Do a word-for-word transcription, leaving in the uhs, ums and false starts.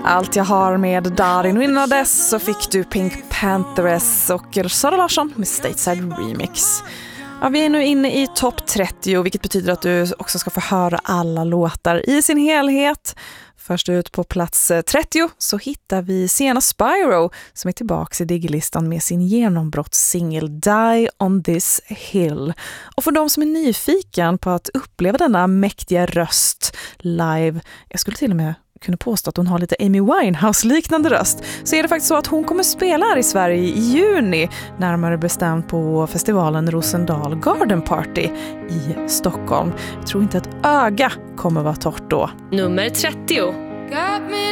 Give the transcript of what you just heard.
Allt jag har med Darin, och innan dess så fick du Pink Panthers och Sara Larsson med Stateside Remix. Ja, vi är nu inne i topp trettio, vilket betyder att du också ska få höra alla låtar i sin helhet. Först ut på plats trettio så hittar vi Sienna Spyro som är tillbaka i diggerlistan med sin genombrottssingel Die on this hill. Och för de som är nyfiken på att uppleva denna mäktiga röst live, jag skulle till och med kunna påstå att hon har lite Amy Winehouse-liknande röst, så är det faktiskt så att hon kommer spela här i Sverige i juni, närmare bestämt på festivalen Rosendal Garden Party i Stockholm. Jag tror inte att öga kommer vara torrt då. Nummer trettio.